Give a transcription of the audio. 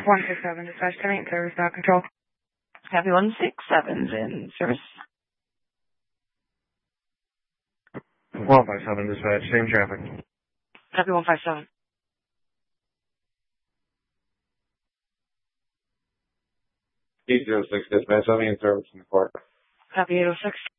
167, dispatch 10-8 service, dot control. Copy 167's in service. 157, dispatch, same traffic. Copy 157. 806, dispatch, I'm in service in the court. Copy 806.